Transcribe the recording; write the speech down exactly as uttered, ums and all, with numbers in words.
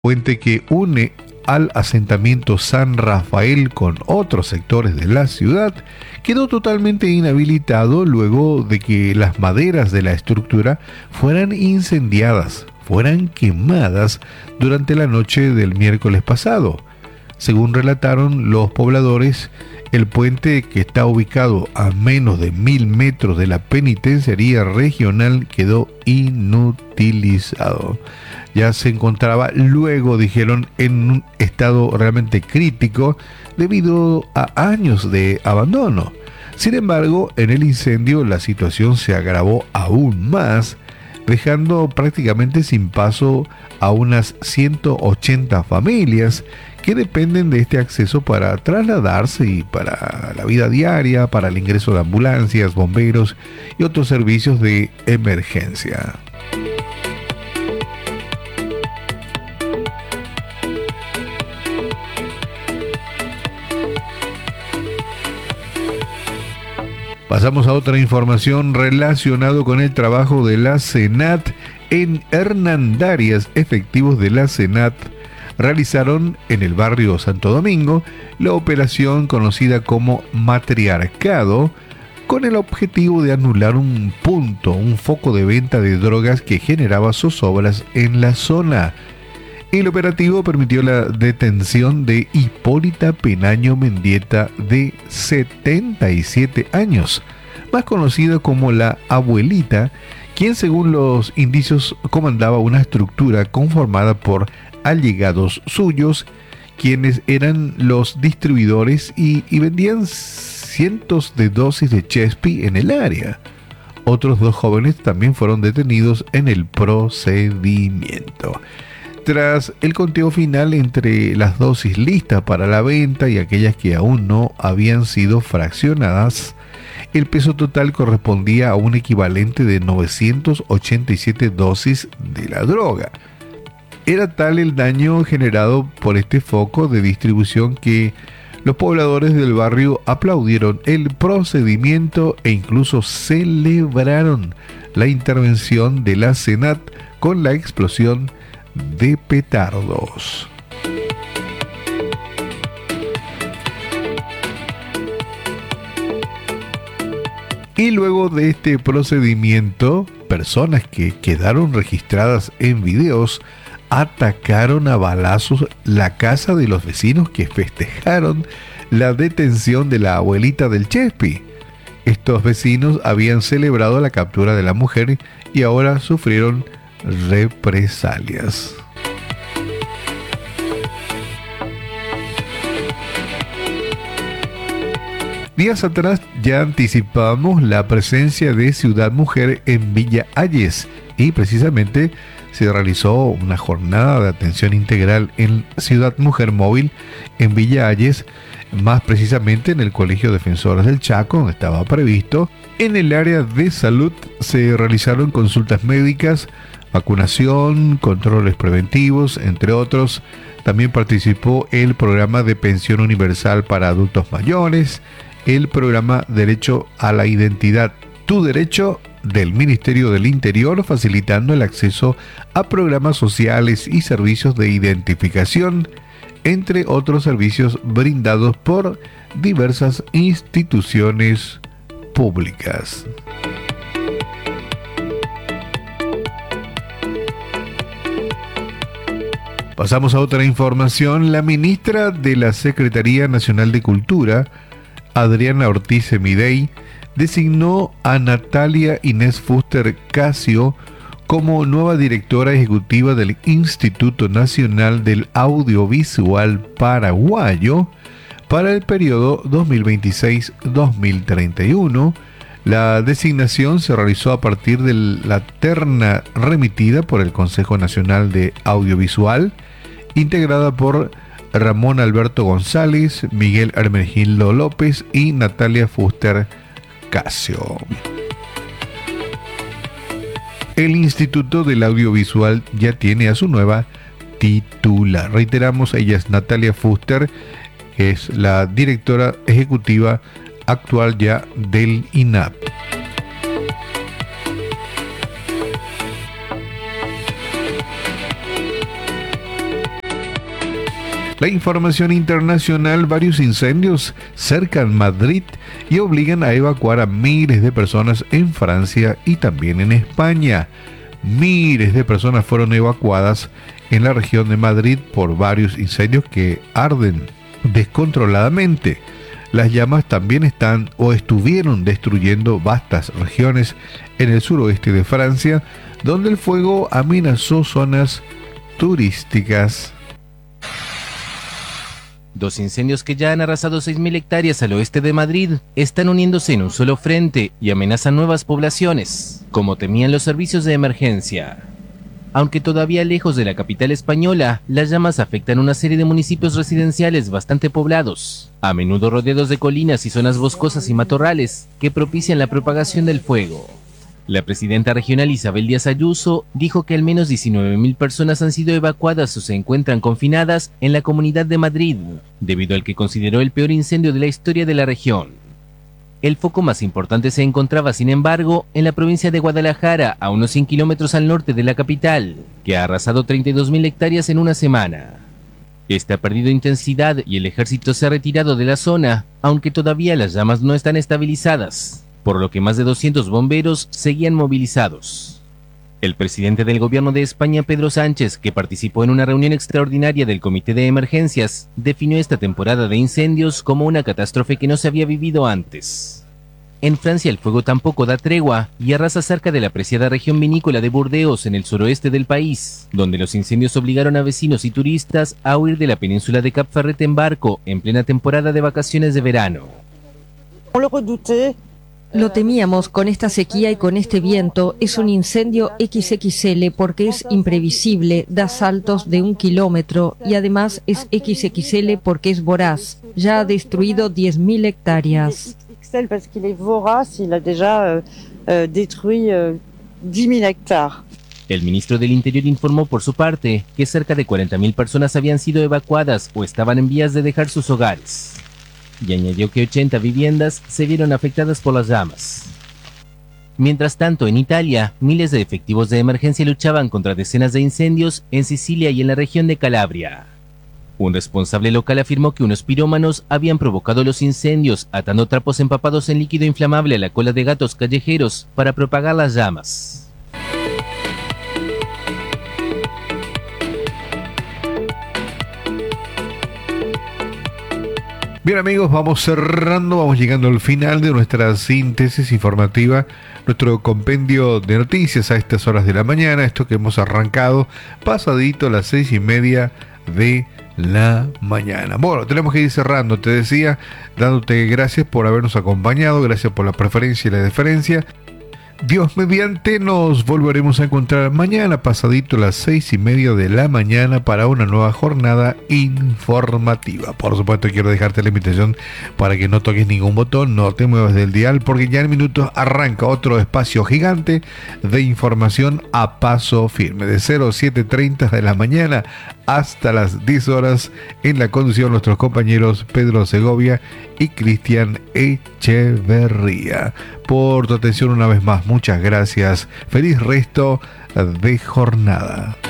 puente que une al asentamiento San Rafael con otros sectores de la ciudad, quedó totalmente inhabilitado luego de que las maderas de la estructura fueran incendiadas, fueran quemadas durante la noche del miércoles pasado. Según relataron los pobladores, el puente, que está ubicado a menos de mil metros de la penitenciaría regional, quedó inutilizado. Ya se encontraba luego, dijeron, en un estado realmente crítico debido a años de abandono. Sin embargo, en el incendio la situación se agravó aún más, dejando prácticamente sin paso a unas ciento ochenta familias que dependen de este acceso para trasladarse y para la vida diaria, para el ingreso de ambulancias, bomberos y otros servicios de emergencia. Pasamos a otra información relacionada con el trabajo de la SENAT. En Hernandarias, efectivos de la SENAT realizaron en el barrio Santo Domingo la operación conocida como Matriarcado, con el objetivo de anular un punto, un foco de venta de drogas que generaba zozobras en la zona. El operativo permitió la detención de Hipólita Penaño Mendieta, de setenta y siete años, más conocida como la Abuelita, quien según los indicios comandaba una estructura conformada por allegados suyos, quienes eran los distribuidores y, y vendían cientos de dosis de Chespi en el área. Otros dos jóvenes también fueron detenidos en el procedimiento. Tras el conteo final entre las dosis listas para la venta y aquellas que aún no habían sido fraccionadas, el peso total correspondía a un equivalente de novecientas ochenta y siete dosis de la droga. Era tal el daño generado por este foco de distribución que los pobladores del barrio aplaudieron el procedimiento e incluso celebraron la intervención de la SENAT con la explosión de petardos. Y luego de este procedimiento, personas que quedaron registradas en videos atacaron a balazos la casa de los vecinos que festejaron la detención de la abuelita del Chespi. Estos vecinos habían celebrado la captura de la mujer y ahora sufrieron represalias. Días atrás ya anticipamos la presencia de Ciudad Mujer en Villa Hayes y precisamente se realizó una jornada de atención integral en Ciudad Mujer Móvil en Villa Hayes, más precisamente en el Colegio Defensores del Chaco, donde estaba previsto. En el área de salud se realizaron consultas médicas, vacunación, controles preventivos, entre otros. También participó el programa de pensión universal para adultos mayores, el programa Derecho a la Identidad, Tu Derecho, del Ministerio del Interior, facilitando el acceso a programas sociales y servicios de identificación, entre otros servicios brindados por diversas instituciones públicas. Pasamos a otra información. La ministra de la Secretaría Nacional de Cultura, Adriana Ortiz Emidey, designó a Natalia Inés Fuster Casio como nueva directora ejecutiva del Instituto Nacional del Audiovisual Paraguayo para el periodo dos mil veintiséis a dos mil treinta y uno. La designación se realizó a partir de la terna remitida por el Consejo Nacional de Audiovisual, integrada por Ramón Alberto González, Miguel Hermenegildo López y Natalia Fuster Casio. El Instituto del Audiovisual ya tiene a su nueva titular. Reiteramos, ella es Natalia Fuster, es la directora ejecutiva actual ya del I N A P. La información internacional: varios incendios cercan Madrid y obligan a evacuar a miles de personas en Francia y también en España. Miles de personas fueron evacuadas en la región de Madrid por varios incendios que arden descontroladamente. Las llamas también están o estuvieron destruyendo vastas regiones en el suroeste de Francia, donde el fuego amenazó zonas turísticas. Dos incendios que ya han arrasado seis mil hectáreas al oeste de Madrid están uniéndose en un solo frente y amenazan nuevas poblaciones, como temían los servicios de emergencia. Aunque todavía lejos de la capital española, las llamas afectan una serie de municipios residenciales bastante poblados, a menudo rodeados de colinas y zonas boscosas y matorrales que propician la propagación del fuego. La presidenta regional Isabel Díaz Ayuso dijo que al menos diecinueve mil personas han sido evacuadas o se encuentran confinadas en la Comunidad de Madrid, debido al que consideró el peor incendio de la historia de la región. El foco más importante se encontraba, sin embargo, en la provincia de Guadalajara, a unos cien kilómetros al norte de la capital, que ha arrasado treinta y dos mil hectáreas en una semana. Este ha perdido intensidad y el ejército se ha retirado de la zona, aunque todavía las llamas no están estabilizadas, por lo que más de doscientos bomberos seguían movilizados. El presidente del gobierno de España, Pedro Sánchez, que participó en una reunión extraordinaria del Comité de Emergencias, definió esta temporada de incendios como una catástrofe que no se había vivido antes. En Francia el fuego tampoco da tregua y arrasa cerca de la apreciada región vinícola de Burdeos, en el suroeste del país, donde los incendios obligaron a vecinos y turistas a huir de la península de Cap Ferret en barco en plena temporada de vacaciones de verano. Lo temíamos con esta sequía y con este viento. Es un incendio equis equis ele porque es imprevisible, da saltos de un kilómetro y además es equis equis ele porque es voraz. Ya ha destruido diez mil hectáreas. El ministro del Interior informó por su parte que cerca de cuarenta mil personas habían sido evacuadas o estaban en vías de dejar sus hogares. Y añadió que ochenta viviendas se vieron afectadas por las llamas. Mientras tanto, en Italia, miles de efectivos de emergencia luchaban contra decenas de incendios en Sicilia y en la región de Calabria. Un responsable local afirmó que unos pirómanos habían provocado los incendios atando trapos empapados en líquido inflamable a la cola de gatos callejeros para propagar las llamas. Bien amigos, vamos cerrando, vamos llegando al final de nuestra síntesis informativa, nuestro compendio de noticias a estas horas de la mañana, esto que hemos arrancado pasadito a las seis y media de la mañana. Bueno, tenemos que ir cerrando, te decía, dándote gracias por habernos acompañado, gracias por la preferencia y la deferencia. Dios mediante, nos volveremos a encontrar mañana pasadito a las seis y media de la mañana para una nueva jornada informativa. Por supuesto, quiero dejarte la invitación para que no toques ningún botón, no te muevas del dial, porque ya en minutos arranca otro espacio gigante de información a paso firme, de cero a siete treinta de la mañana hasta las diez horas, en la conducción nuestros compañeros Pedro Segovia y Cristian Echeverría. Por tu atención una vez más, muchas gracias. Feliz resto de jornada.